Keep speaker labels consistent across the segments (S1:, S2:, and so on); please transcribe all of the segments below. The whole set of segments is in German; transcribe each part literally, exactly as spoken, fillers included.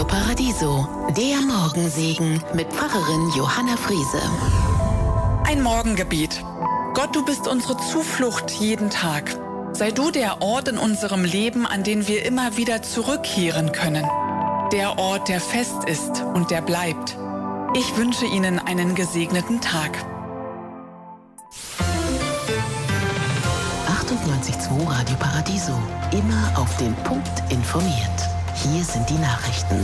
S1: Radio Paradiso, der Morgensegen mit Pfarrerin Johanna Friese.
S2: Ein Morgengebet. Gott, du bist unsere Zuflucht jeden Tag. Sei du der Ort in unserem Leben, an den wir immer wieder zurückkehren können. Der Ort, der fest ist und der bleibt. Ich wünsche Ihnen einen gesegneten Tag.
S1: achtundneunzig Komma zwei Radio Paradiso. Immer auf den Punkt informiert. Hier sind die Nachrichten.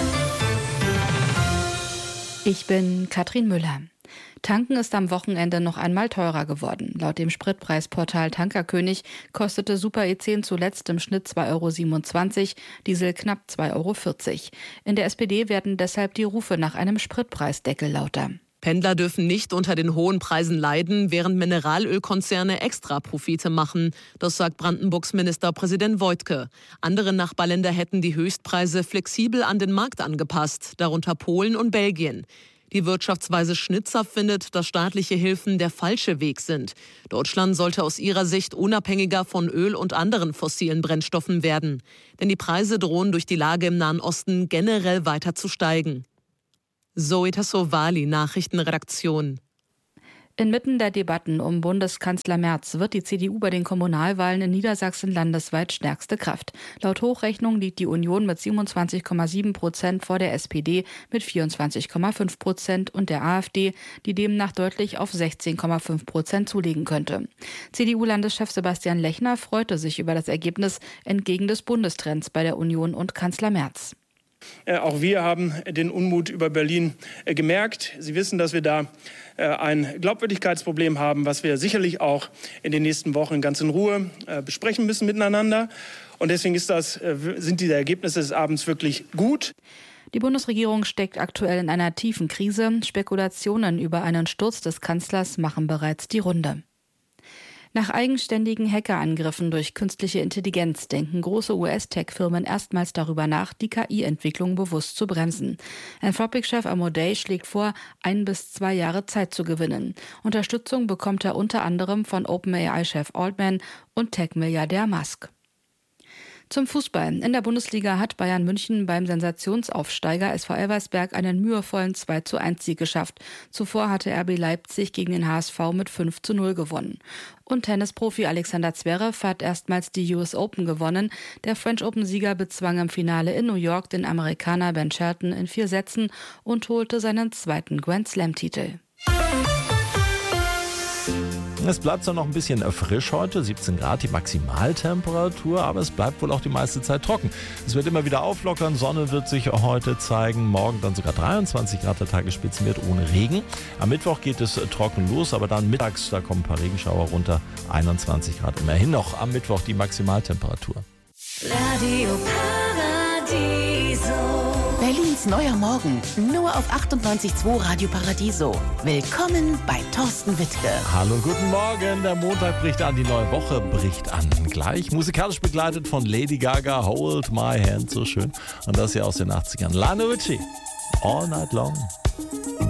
S3: Ich bin Katrin Müller. Tanken ist am Wochenende noch einmal teurer geworden. Laut dem Spritpreisportal Tankerkönig kostete Super E zehn zuletzt im Schnitt zwei Euro siebenundzwanzig, Diesel knapp zwei Euro vierzig. In der S P D werden deshalb die Rufe nach einem Spritpreisdeckel lauter.
S4: Pendler dürfen nicht unter den hohen Preisen leiden, während Mineralölkonzerne Extraprofite machen. Das sagt Brandenburgs Ministerpräsident Woidke. Andere Nachbarländer hätten die Höchstpreise flexibel an den Markt angepasst, darunter Polen und Belgien. Die Wirtschaftsweise Schnitzer findet, dass staatliche Hilfen der falsche Weg sind. Deutschland sollte aus ihrer Sicht unabhängiger von Öl und anderen fossilen Brennstoffen werden. Denn die Preise drohen durch die Lage im Nahen Osten generell weiter zu steigen. Zoe Tassovali, Nachrichtenredaktion.
S3: Inmitten der Debatten um Bundeskanzler Merz wird die C D U bei den Kommunalwahlen in Niedersachsen landesweit stärkste Kraft. Laut Hochrechnung liegt die Union mit siebenundzwanzig Komma sieben Prozent vor der S P D mit vierundzwanzig Komma fünf Prozent und der AfD, die demnach deutlich auf sechzehn Komma fünf Prozent zulegen könnte. C D U-Landeschef Sebastian Lechner freute sich über das Ergebnis entgegen des Bundestrends bei der Union und Kanzler Merz.
S5: Äh, auch wir haben den Unmut über Berlin äh, gemerkt. Sie wissen, dass wir da äh, ein Glaubwürdigkeitsproblem haben, was wir sicherlich auch in den nächsten Wochen ganz in Ruhe äh, besprechen müssen miteinander. Und deswegen ist das, äh, sind diese Ergebnisse des Abends wirklich gut.
S3: Die Bundesregierung steckt aktuell in einer tiefen Krise. Spekulationen über einen Sturz des Kanzlers machen bereits die Runde. Nach eigenständigen Hackerangriffen durch künstliche Intelligenz denken große U S-Tech-Firmen erstmals darüber nach, die K I-Entwicklung bewusst zu bremsen. Anthropic-Chef Amodei schlägt vor, ein bis zwei Jahre Zeit zu gewinnen. Unterstützung bekommt er unter anderem von OpenAI-Chef Altman und Tech-Milliardär Musk. Zum Fußball. In der Bundesliga hat Bayern München beim Sensationsaufsteiger S V Elversberg einen mühevollen zwei zu eins Sieg geschafft. Zuvor hatte R B Leipzig gegen den H S V mit fünf zu null gewonnen. Und Tennisprofi Alexander Zverev hat erstmals die U S Open gewonnen. Der French Open-Sieger bezwang im Finale in New York den Amerikaner Ben Shelton in vier Sätzen und holte seinen zweiten Grand Slam-Titel.
S6: Es bleibt zwar noch ein bisschen frisch heute, siebzehn Grad die Maximaltemperatur, aber es bleibt wohl auch die meiste Zeit trocken. Es wird immer wieder auflockern, Sonne wird sich heute zeigen, morgen dann sogar dreiundzwanzig Grad der Tagesspitzenwert ohne Regen. Am Mittwoch geht es trocken los, aber dann mittags, da kommen ein paar Regenschauer runter, einundzwanzig Grad immerhin noch am Mittwoch die Maximaltemperatur.
S1: Radio Paradiso. Berlins neuer Morgen, nur auf achtundneunzig Komma zwei Radio Paradiso. Willkommen bei Thorsten Wittke.
S6: Hallo, guten Morgen. Der Montag bricht an, die neue Woche bricht an. Gleich musikalisch begleitet von Lady Gaga, Hold My Hand, so schön. Und das hier aus den achtzigern. Lionel Richie, All Night Long.